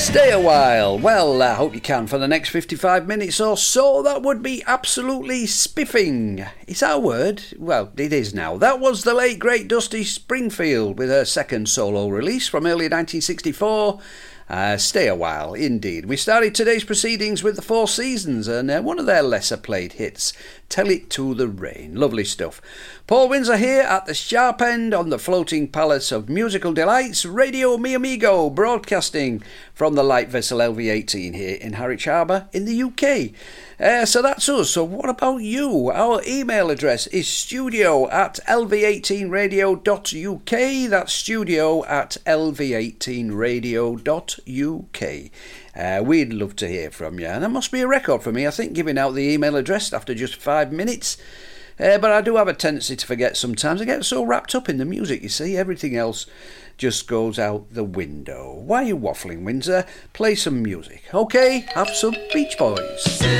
Stay a while. Well, I hope you can for the next 55 minutes or so. That would be absolutely spiffing. Is that a word? Well, it is now. That was the late, great Dusty Springfield with her second solo release from early 1964. Stay a while, indeed. We started today's proceedings with the Four Seasons and one of their lesser played hits, Tell It to the Rain. Lovely stuff. Paul Windsor here at the sharp end on the floating palace of musical delights, Radio Mi Amigo, broadcasting from the light vessel LV18 here in Harwich Harbour in the UK. So that's us. So what about you? Our email address is studio@lv18radio.uk. That's studio@lv18radio.uk. We'd love to hear from you. And that must be a record for me, I think, giving out the email address after just 5 minutes. But I do have a tendency to forget sometimes. I get so wrapped up in the music, you see. Everything else just goes out the window. Why are you waffling, Windsor? Play some music. OK, have some Beach Boys.